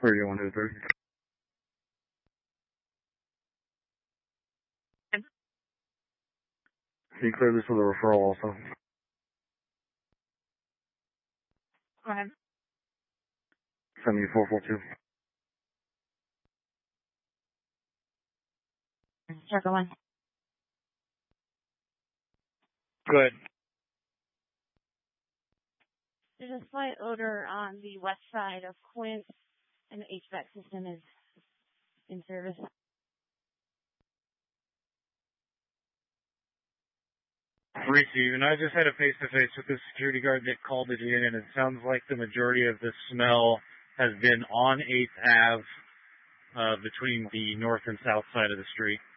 31 to 30. Can you clear this with a referral also? Go ahead. 7442. Circle one. Good. There's a slight odor on the west side of Quint, and the HVAC system is in service. 3 Steven, I just had a face-to-face with the security guard that called it in, and it sounds like the majority of the smell has been on 8th Ave between the north and south side of the street.